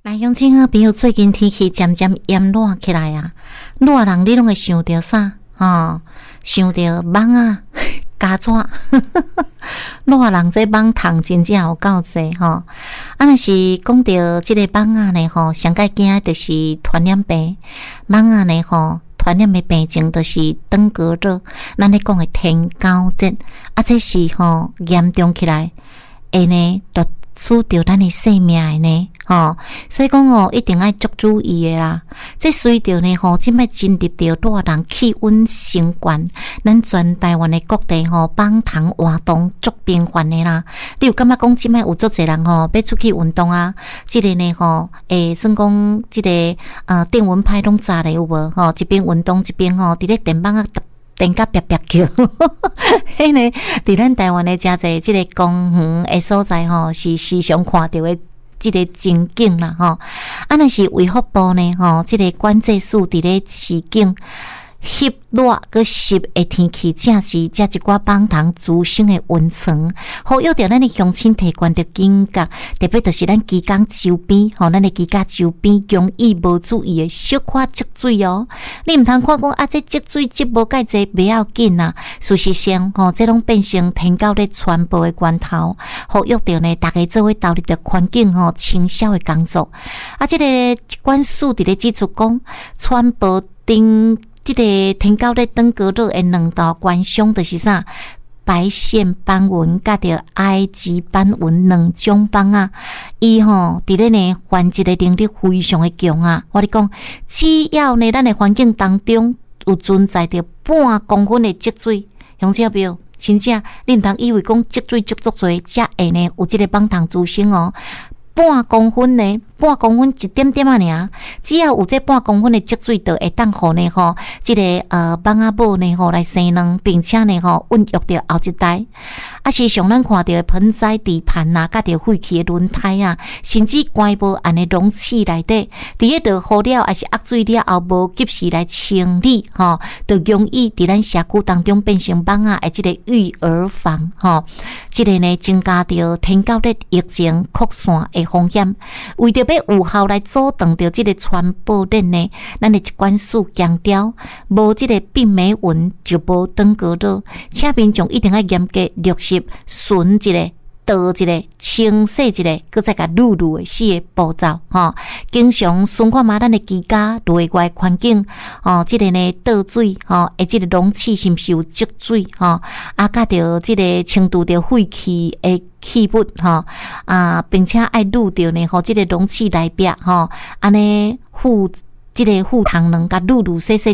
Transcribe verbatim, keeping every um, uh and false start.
来，乡亲好朋友，最近天气渐渐炎热起来啊，热人你拢会想到啥？哦，想到蚊啊、家纸，热人这蚊虫真正有够济吼。啊，若是讲到即个蚊啊呢吼，上界惊就是传染病，蚊啊呢吼。传染的病症就是登革热，咱咧讲的天高热，啊，这是吼严重起来，会呢，就取掉咱的性命的呢，吼，所以讲哦，一定要足注意的啦。这随着呢，吼，即摆进入到热人气温升悬，咱全台湾的各地吼，放虫活动足频繁的啦。你有感觉讲即摆有足侪人吼，要出去运动啊？即个呢，吼，诶，算讲即个呃电蚊拍拢炸咧有无？吼，一边运动一边吼，伫咧电棒啊。电甲啪啪叫，迄呢，伫咱台湾的真侪即个公园的所在吼，是时常看到的即个情景啦吼。啊，若是卫福部呢吼，即个管制署伫咧市境翕热佮湿的天气，正是遮一寡放虫滋生的温床，呼吁着咱的乡亲提悬着警觉，特别就是咱机港周边吼，咱的机港周边容易无注意的小可积水哦。你毋通看讲啊，这积水积无介济，不要紧啊。事实上吼，这拢变成天狗咧传播的源头，呼吁着呢，大家做伙投入着环境吼清消的工作。啊，这个管署伫咧指出讲，传播顶。即个天狗咧登革热的两道关伤就是啥？白线斑纹甲着埃及斑纹两种斑啊，伊吼伫咧呢繁殖的能力非常的强啊！我咧讲，只要呢咱的环境当中有存在着半公分的积水，乡亲朋友，真正你毋通以为讲积水积足多，才会呢有即个放虫滋生哦。半公分呢，半公分一点点啊尔，只要有这半公分的积水，就会当互呢吼，即、这个呃蚊仔母呢吼来生卵，并且呢吼孕育着后一代。啊，时常咱看到盆栽地盘呐，甲着废弃的轮胎啊，甚至关无安尼容器内底，伫咧着好了，还是压水了后无及时来清理吼，就容易伫咱社区当中变成蚊仔的即个育儿房吼，即、这个呢增加着天狗热疫情扩散的风险。为着要有效来阻挡着即个传播链呢，咱的一管署强调，无即个病媒蚊就无登革热，请民众一定要严格落实巡一个、倒一个、清洗一个，搁再甲录入的四个步骤吼。经常巡看嘛，咱的居家内外环境哦，即、这个呢倒水吼，诶，即个容器是毋是有积水吼？啊，甲着即个清除着废弃的器物吼啊，并且爱录着呢吼，即个容器内壁吼，安尼护即个护虫能甲录入细细。